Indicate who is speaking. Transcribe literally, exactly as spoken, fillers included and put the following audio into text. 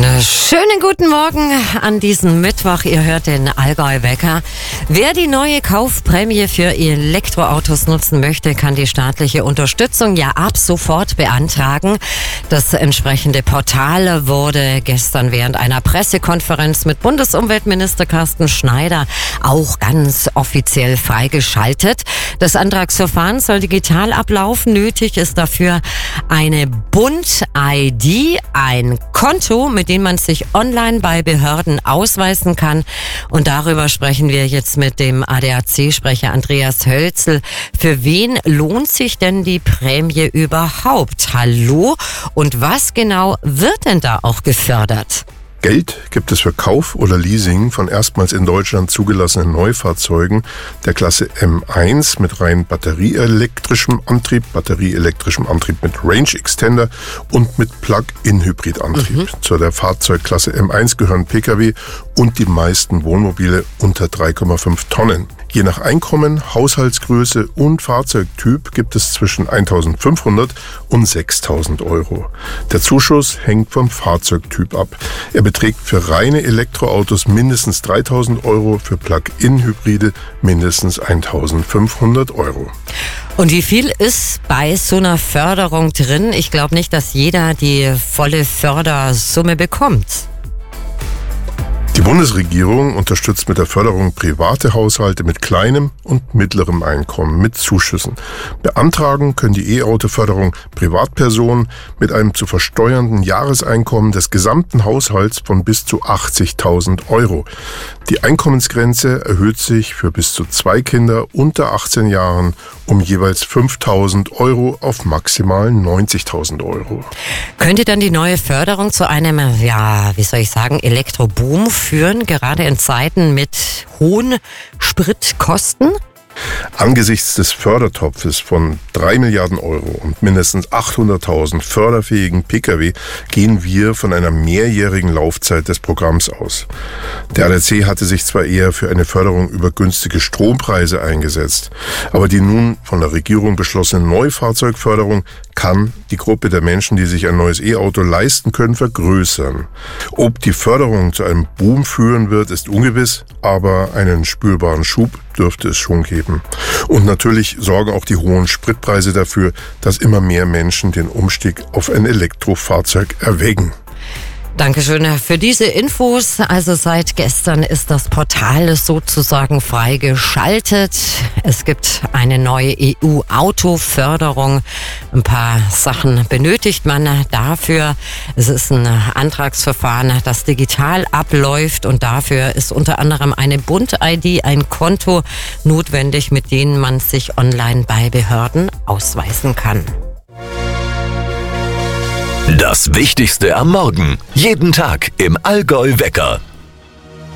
Speaker 1: Schönen guten Morgen an diesem Mittwoch. Ihr hört den Allgäu-Wecker. Wer die neue Kaufprämie für Elektroautos nutzen möchte, kann die staatliche Unterstützung ja ab sofort beantragen. Das entsprechende Portal wurde gestern während einer Pressekonferenz mit Bundesumweltminister Carsten Schneider auch ganz offiziell freigeschaltet. Das Antragsverfahren soll digital ablaufen. Nötig ist dafür eine Bund-I D, ein Konto, mit dem man sich online bei Behörden ausweisen kann. Und darüber sprechen wir jetzt mit dem A D A C-Sprecher Andreas Hölzl. Für wen lohnt sich denn die Prämie überhaupt? Hallo? Und was genau wird denn da auch gefördert?
Speaker 2: Geld gibt es für Kauf oder Leasing von erstmals in Deutschland zugelassenen Neufahrzeugen der Klasse M eins mit rein batterieelektrischem Antrieb, batterieelektrischem Antrieb mit Range Extender und mit Plug-in-Hybrid-Antrieb. Mhm. Zu der Fahrzeugklasse M eins gehören Pkw und die meisten Wohnmobile unter drei Komma fünf Tonnen. Je nach Einkommen, Haushaltsgröße und Fahrzeugtyp gibt es zwischen eintausendfünfhundert und sechstausend Euro. Der Zuschuss hängt vom Fahrzeugtyp ab. Er beträgt für reine Elektroautos mindestens dreitausend Euro, für Plug-in-Hybride mindestens eintausendfünfhundert Euro.
Speaker 1: Und wie viel ist bei so einer Förderung drin? Ich glaube nicht, dass jeder die volle Fördersumme bekommt.
Speaker 2: Die Bundesregierung unterstützt mit der Förderung private Haushalte mit kleinem und mittlerem Einkommen mit Zuschüssen. Beantragen können die E-Auto-Förderung Privatpersonen mit einem zu versteuernden Jahreseinkommen des gesamten Haushalts von bis zu achtzigtausend Euro. Die Einkommensgrenze erhöht sich für bis zu zwei Kinder unter achtzehn Jahren um jeweils fünftausend Euro auf maximal neunzigtausend Euro.
Speaker 1: Könnte dann die neue Förderung zu einem, ja, wie soll ich sagen, Elektroboom führen, gerade in Zeiten mit hohen Spritkosten?
Speaker 2: Angesichts des Fördertopfes von drei Milliarden Euro und mindestens achthunderttausend förderfähigen Pkw gehen wir von einer mehrjährigen Laufzeit des Programms aus. Der A D A C hatte sich zwar eher für eine Förderung über günstige Strompreise eingesetzt, aber die nun von der Regierung beschlossene Neufahrzeugförderung kann die Gruppe der Menschen, die sich ein neues E-Auto leisten können, vergrößern. Ob die Förderung zu einem Boom führen wird, ist ungewiss, aber einen spürbaren Schub dürfte es schon geben. Und natürlich sorgen auch die hohen Spritpreise dafür, dass immer mehr Menschen den Umstieg auf ein Elektrofahrzeug erwägen.
Speaker 1: Dankeschön für diese Infos. Also seit gestern ist das Portal sozusagen freigeschaltet. Es gibt eine neue E U-Autoförderung. Ein paar Sachen benötigt man dafür. Es ist ein Antragsverfahren, das digital abläuft, und dafür ist unter anderem eine Bund-I D, ein Konto notwendig, mit dem man sich online bei Behörden ausweisen kann.
Speaker 3: Das Wichtigste am Morgen. Jeden Tag im Allgäu-Wecker.